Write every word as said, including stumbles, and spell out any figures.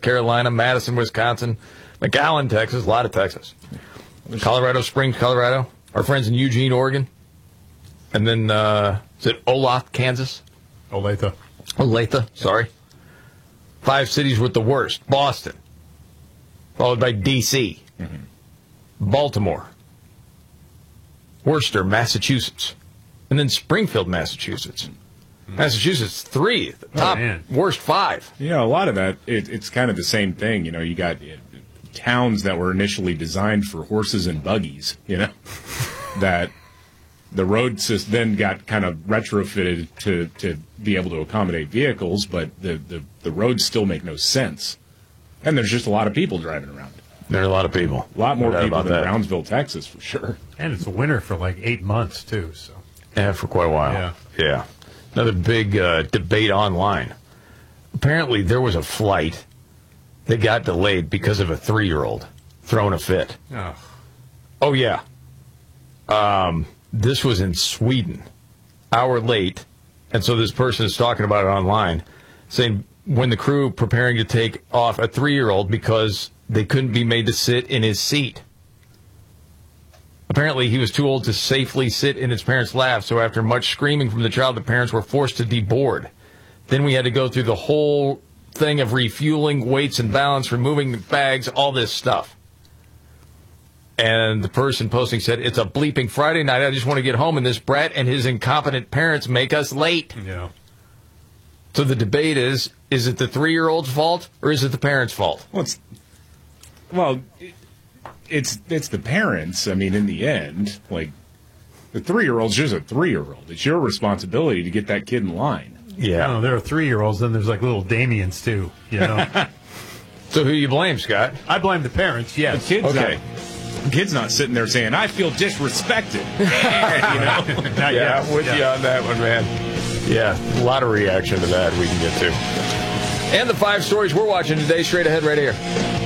Carolina, Madison, Wisconsin, McAllen, Texas, a lot of Texas. Colorado Springs, Colorado. Our friends in Eugene, Oregon. And then, uh, is it Olathe, Kansas? Olathe. Olathe, sorry. Five cities with the worst. Boston, followed by D C, mm-hmm. Baltimore, Worcester, Massachusetts, and then Springfield, Massachusetts. Mm-hmm. Massachusetts, three, the top oh, worst five. You know, a lot of that, it, it's kind of the same thing. You know, you got uh, towns that were initially designed for horses and buggies, you know, that the road system then got kind of retrofitted to, to be able to accommodate vehicles, but the, the, the roads still make no sense. And there's just a lot of people driving around. There are a lot of people. A lot more no people than that. Brownsville, Texas, for sure. And it's winter for like eight months, too. So Yeah, for quite a while. Yeah. Yeah. Another big uh, debate online. Apparently, there was a flight that got delayed because of a three-year-old throwing a fit. Oh, oh yeah. Um... This was in Sweden, hour late, and so this person is talking about it online, saying when the crew preparing to take off a three-year-old because they couldn't be made to sit in his seat. Apparently, he was too old to safely sit in his parents' lap, so after much screaming from the child, the parents were forced to deboard. Then we had to go through the whole thing of refueling, weights and balance, removing the bags, all this stuff. And the person posting said, it's a bleeping Friday night. I just want to get home, and this brat and his incompetent parents make us late. Yeah. So the debate is, is it the three-year-old's fault, or is it the parents' fault? Well, it's, well, it's, it's the parents. I mean, in the end, like, the three-year-old's just a three-year-old. It's your responsibility to get that kid in line. Yeah. No, there are three-year-olds, then there's like little Damians, too, you know. So who do you blame, Scott? I blame the parents, yes. The kid's okay. Not, the kid's not sitting there saying, I feel disrespected. you know? Not yeah, I'm with yeah. you on that one, man. Yeah, a lot of reaction to that we can get to. And the five stories we're watching today straight ahead right here.